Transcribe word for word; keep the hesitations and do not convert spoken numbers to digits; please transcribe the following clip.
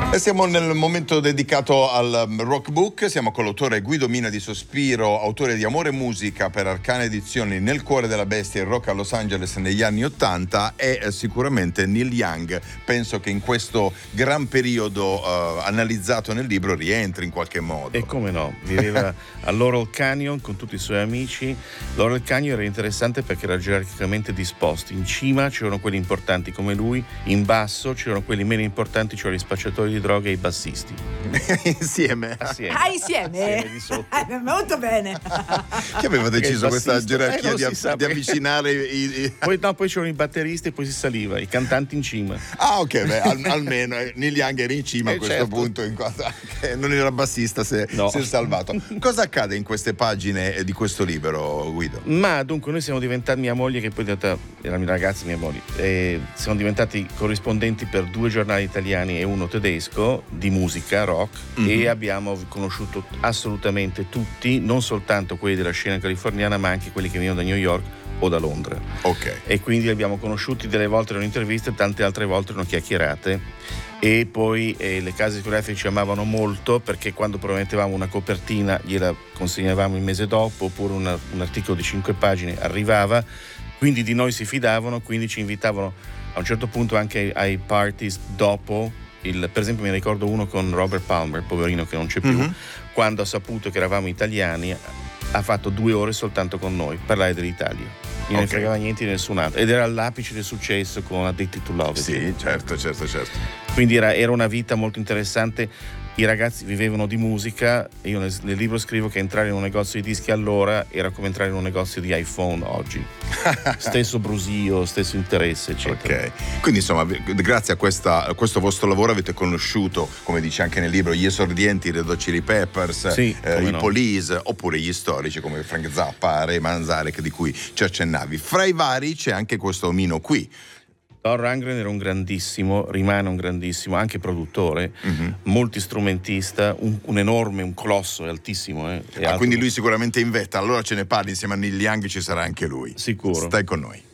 E siamo nel momento dedicato al rock book, siamo con l'autore Guido Mina di Sospiro, autore di Amore e Musica per Arcane Edizioni, Nel cuore della bestia, il rock a Los Angeles negli anni Ottanta, e eh, sicuramente Neil Young, penso che in questo gran periodo eh, analizzato nel libro rientri in qualche modo. E come no, viveva a Laurel Canyon con tutti i suoi amici. Laurel Canyon era interessante perché era gerarchicamente disposto, in cima c'erano quelli importanti come lui, in basso c'erano quelli meno importanti, cioè gli spacciatori di droga e i bassisti. Insieme? Assieme. Ah, insieme? Assieme di sotto. Eh, molto bene. Chi aveva deciso questa bassista? gerarchia Eh, di, non si sa, di avvicinare i, i... Poi, no, poi c'erano i batteristi e poi si saliva, i cantanti in cima. Ah, ok, beh, al, almeno eh, Neil Young era in cima Eh, a questo certo. punto, in quanto anche non era bassista, si è, No. si è salvato. Cosa accade in queste pagine eh, di questo libro, Guido? Ma dunque noi siamo diventati, mia moglie, che poi in realtà era la mia ragazza, mia moglie, eh, siamo diventati corrispondenti per due giornali italiani e uno tedesco di musica rock, Mhm. e abbiamo conosciuto assolutamente tutti, non soltanto quelli della scena californiana ma anche quelli che venivano da New York o da Londra, Ok. e quindi li abbiamo conosciuti, delle volte erano interviste, tante altre volte erano chiacchierate. E poi eh, le case discografiche ci amavano molto perché quando promettevamo una copertina gliela consegnavamo il mese dopo, oppure una, un articolo di cinque pagine arrivava, quindi di noi si fidavano, quindi ci invitavano a un certo punto anche ai, ai parties dopo. Il, per esempio mi ricordo uno con Robert Palmer, poverino che non c'è più, Mhm. quando ha saputo che eravamo italiani ha fatto due ore soltanto con noi, parlare dell'Italia, non ne Ok. fregava niente di nessun altro, ed era all'apice del successo con Addicted to Love It. Sì, certo, certo, certo. Quindi era, era una vita molto interessante. I ragazzi vivevano di musica, e io nel, nel libro scrivo che entrare in un negozio di dischi allora era come entrare in un negozio di iPhone oggi. Stesso brusio, stesso interesse, eccetera. Ok, quindi insomma vi- grazie a, questa, a questo vostro lavoro avete conosciuto, come dice anche nel libro, gli esordienti, i Red Hot Chili Peppers, Sì, eh, come i no. Police, oppure gli storici come Frank Zappa, Ray Manzarek, di cui ci accennavi. Fra i vari c'è anche questo omino qui. Don Rundgren era un grandissimo, rimane un grandissimo, anche produttore, Mhm. multistrumentista, un, un enorme, un colosso, è altissimo. Eh, è Ah, alto- quindi lui sicuramente in vetta, allora ce ne parli insieme a Neil Young, ci sarà anche lui. Sicuro. Stai con noi.